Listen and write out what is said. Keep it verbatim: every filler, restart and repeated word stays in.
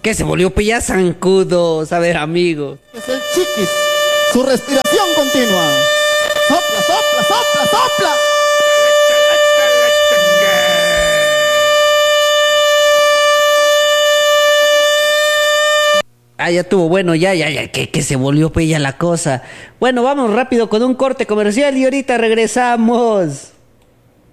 ¿Qué se volvió pe ya zancudos? A ver, amigo. Es el chiquis. Su respiración continua. Sopla, sopla, sopla, sopla. Ah, ya tuvo, bueno, ya, ya, ya, que, que se volvió pe ya la cosa. Bueno, vamos rápido con un corte comercial y ahorita regresamos.